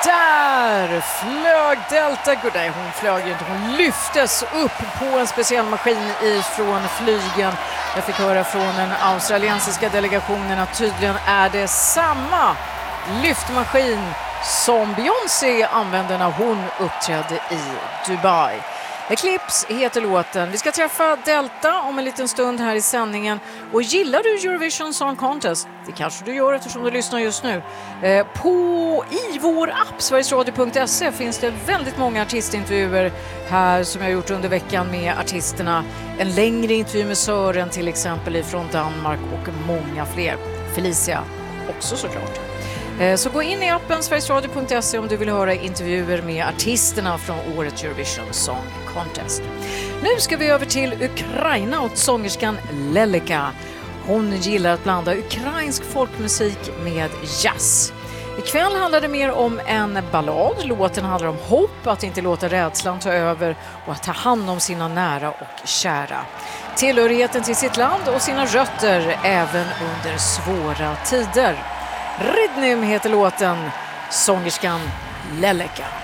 Där flög Delta Good. Nej, hon flög inte. Hon lyftes upp på en speciell maskin ifrån flygen. Jag fick höra från den australiensiska delegationen att tydligen är det samma lyftmaskin som Beyoncé använde när hon uppträdde i Dubai. Eclipse heter låten. Vi ska träffa Delta om en liten stund här i sändningen. Och gillar du Eurovision Song Contest? Det kanske du gör eftersom du lyssnar just nu. I vår app sverigesradio.se finns det väldigt många artistintervjuer här som jag har gjort under veckan med artisterna. En längre intervju med Sören till exempel ifrån Danmark och många fler. Felicia också såklart. Så gå in i appen sverigesradio.se om du vill höra intervjuer med artisterna från årets Eurovision Song Contest. Nu ska vi över till Ukraina och sångerskan Leleka. Hon gillar att blanda ukrainsk folkmusik med jazz. Ikväll handlar det mer om en ballad. Låten handlar om hopp, att inte låta rädslan ta över och att ta hand om sina nära och kära. Tillhörigheten till sitt land och sina rötter även under svåra tider. Rhythm heter låten, sångerskan Leleka.